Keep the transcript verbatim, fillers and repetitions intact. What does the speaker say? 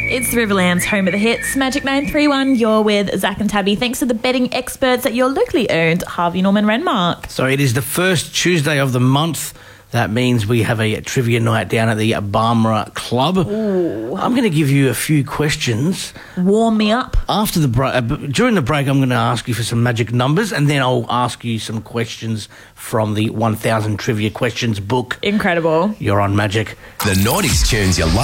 It's Riverland's home of the hits. Magic nine three one, you're with Zach and Tabby. Thanks to the betting experts at your locally owned Harvey Norman Renmark. So it is the first Tuesday of the month. That means we have a trivia night down at the Barmera Club. Ooh. I'm going to give you a few questions. Warm me up. After the break, uh, during the break, I'm going to ask you for some magic numbers, and then I'll ask you some questions from the one thousand Trivia Questions book. Incredible. You're on Magic. The nineties tunes you love.